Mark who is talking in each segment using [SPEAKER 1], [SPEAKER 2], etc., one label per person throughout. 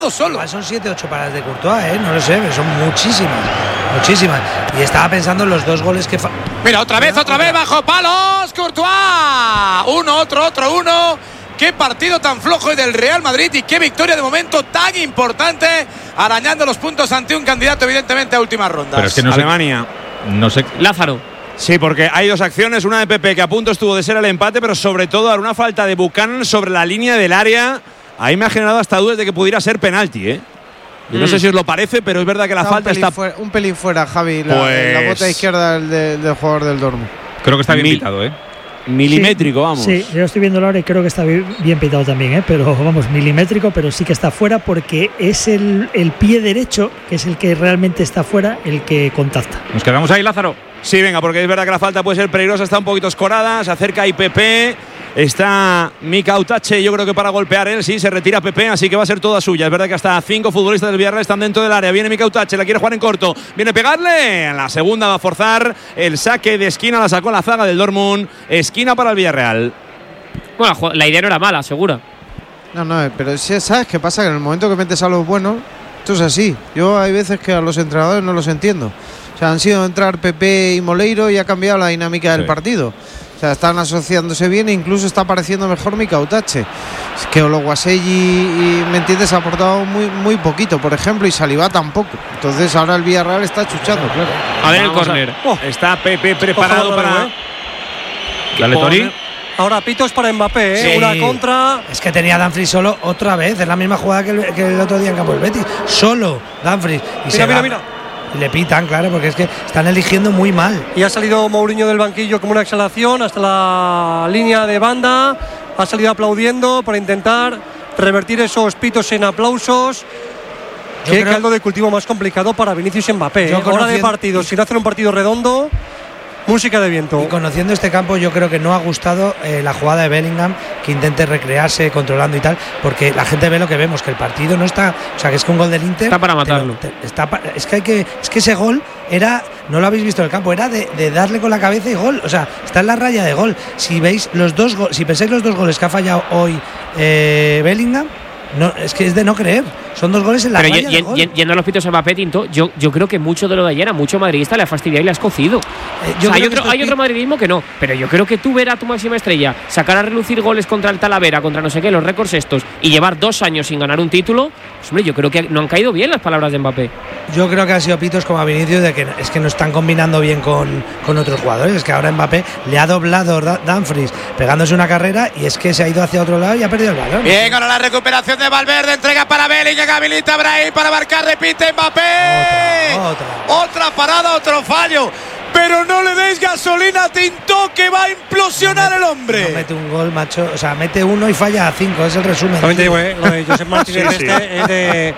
[SPEAKER 1] solo.
[SPEAKER 2] Igual son 7-8 paradas de Courtois, no lo sé, pero son muchísimas. Y estaba pensando en los 2 goles que...
[SPEAKER 1] Mira, otra vez, bajo palos, Courtois. Uno. Qué partido tan flojo del Real Madrid y qué victoria de momento tan importante, arañando los puntos ante un candidato evidentemente a últimas rondas.
[SPEAKER 3] Pero es que Alemania, no sé.
[SPEAKER 4] Lázaro.
[SPEAKER 3] Sí, porque hay 2 acciones, una de Pepe que a punto estuvo de ser el empate, pero sobre todo una falta de Buchanan sobre la línea del área. Ahí me ha generado hasta dudas de que pudiera ser penalti, Yo no sé si os lo parece, pero es verdad que la falta está
[SPEAKER 5] un pelín fuera, Javi, la bota izquierda del jugador del Dortmund.
[SPEAKER 3] Creo que está bien pitado, milimétrico, vamos.
[SPEAKER 6] Sí, yo estoy viéndolo ahora y creo que está bien pitado también, pero vamos, milimétrico, pero sí que está fuera porque es el pie derecho, que es el que realmente está fuera, el que contacta.
[SPEAKER 3] ¿Nos quedamos ahí, Lázaro? Sí, venga, porque es verdad que la falta puede ser peligrosa, está un poquito escorada, se acerca ahí Pepe, está Mika Utache, yo creo que para golpear él, sí, se retira Pepe, así que va a ser toda suya. Es verdad que hasta 5 futbolistas del Villarreal están dentro del área, viene Mika Utache, la quiere jugar en corto, viene a pegarle, en la segunda va a forzar el saque de esquina, la sacó la zaga del Dortmund, esquina para el Villarreal.
[SPEAKER 4] Bueno, la idea no era mala, segura.
[SPEAKER 5] No, pero ¿sabes qué pasa? Que en el momento que metes a los buenos, esto es así. Yo hay veces que a los entrenadores no los entiendo. O sea, han sido entrar Pepe y Moleiro y ha cambiado la dinámica del partido. O sea, están asociándose bien e incluso está apareciendo mejor Mika Utache. Es que Ologuaselli, ¿me entiendes?, ha aportado muy poquito, por ejemplo, y Saliba tampoco. Entonces ahora el Villarreal está chuchando, claro.
[SPEAKER 3] A ver el córner. Está Pepe preparado para... Dale, Tori.
[SPEAKER 7] Ahora pitos para Mbappé,
[SPEAKER 2] Sí.
[SPEAKER 7] Una contra.
[SPEAKER 2] Es que tenía Dumfries solo otra vez. Es la misma jugada que el otro día en campo del Betis. Solo Dumfries. Y mira. Y le pitan, claro, porque es que están eligiendo muy mal.
[SPEAKER 7] Y ha salido Mourinho del banquillo como una exhalación hasta la línea de banda. Ha salido aplaudiendo para intentar revertir esos pitos en aplausos. Qué caldo de cultivo más complicado para Vinicius y Mbappé. Hora de partido, sin hacer un partido redondo. Música de viento.
[SPEAKER 2] Y conociendo este campo, yo creo que no ha gustado la jugada de Bellingham, que intente recrearse controlando y tal, porque la gente ve lo que vemos, que el partido no está, o sea, que es que un gol del Inter
[SPEAKER 4] está para matarlo.
[SPEAKER 2] Es que ese gol era, no lo habéis visto en el campo, era de darle con la cabeza y gol, o sea, está en la raya de gol. Si veis si pensáis los 2 goles que ha fallado hoy Bellingham, no, es que es de no creer. Son 2 goles en la raya de gol.
[SPEAKER 4] Yendo a los pitos a Mbappé, Tinto, yo creo que mucho de lo de ayer a mucho madridista le ha fastidiado y le ha escocido. Hay otro madridismo que no, pero yo creo que tú ver a tu máxima estrella sacar a relucir goles contra el Talavera, contra no sé qué, los récords estos, y llevar 2 años sin ganar un título, pues, hombre, yo creo que no han caído bien las palabras de Mbappé.
[SPEAKER 2] Yo creo que han sido pitos como a Vinicius, de que es que no están combinando bien con otros jugadores. Es que ahora Mbappé le ha doblado Dumfries pegándose una carrera y es que se ha ido hacia otro lado y ha perdido el balón.
[SPEAKER 1] Bien, ahora la recuperación de Valverde, entrega para Bellingham, habilita Brahim para marcar, repite Mbappé. Otra parada, otro fallo. Pero no le deis gasolina a Tinto, que va a implosionar el hombre.
[SPEAKER 2] No mete un gol, macho. O sea, mete 1 y falla a 5, es el resumen.
[SPEAKER 7] También te digo, lo de Josep Martínez es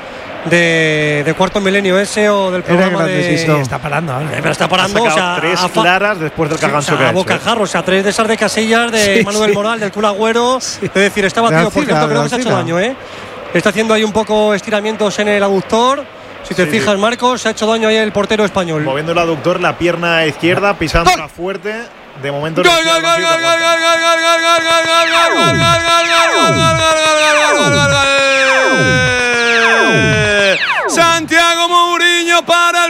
[SPEAKER 7] de Cuarto Milenio ese o del programa de...
[SPEAKER 2] Está parando ahora.
[SPEAKER 7] Pero está parando, o sea,
[SPEAKER 8] 3 claras después del caganzo que ha hecho.
[SPEAKER 7] A bocajarro, o sea, 3 de esas de Casillas, de Manuel Moral, del Kun Agüero. Es decir, está batido, por cierto, creo que se ha hecho daño, Está haciendo ahí un poco estiramientos en el aductor. Si te fijas, Marcos, se ha hecho daño ahí el portero español.
[SPEAKER 8] Moviendo el aductor, la pierna izquierda, pisándola fuerte. De momento.
[SPEAKER 3] Santiago Mourinho para el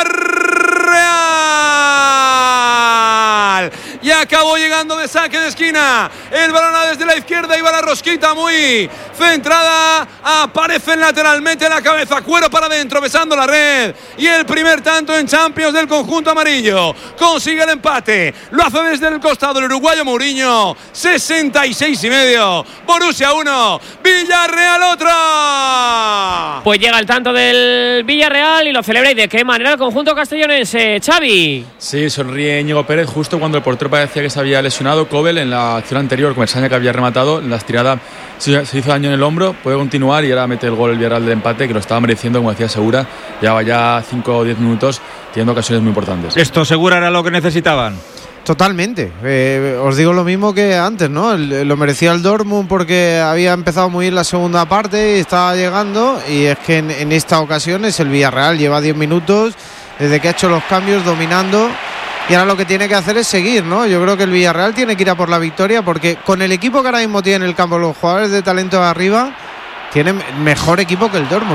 [SPEAKER 3] Villarreal. Y acabó llegando de saque de esquina. El balón desde la izquierda, iba la rosquita muy centrada. Aparece lateralmente la cabeza. Cuero para adentro, besando la red. Y el primer tanto en Champions del conjunto amarillo. Consigue el empate. Lo hace desde el costado el uruguayo Mourinho. 66,5. Borussia 1. Villarreal 1.
[SPEAKER 4] Pues llega el tanto del Villarreal y lo celebra. ¿Y de qué manera el conjunto castellonense, Xavi?
[SPEAKER 9] Sí, sonríe Íñigo Pérez justo cuando el portero parecía que se había lesionado. Kobel en la acción anterior, con el Saña que había rematado, en la estirada se hizo daño en el hombro, puede continuar y ahora mete el gol el Villarreal de empate, que lo estaba mereciendo, como decía Segura. Llevaba ya 5 o 10 minutos teniendo ocasiones muy importantes.
[SPEAKER 3] ¿Esto Segura era lo que necesitaban?
[SPEAKER 5] Totalmente. Os digo lo mismo que antes, ¿no? Lo merecía el Dortmund porque había empezado muy bien la segunda parte y estaba llegando, y es que en esta ocasión es el Villarreal, lleva 10 minutos desde que ha hecho los cambios dominando. Y ahora lo que tiene que hacer es seguir, ¿no? Yo creo que el Villarreal tiene que ir a por la victoria, porque con el equipo que ahora mismo tiene en el campo, los jugadores de talento de arriba, tiene mejor equipo que el Dortmund.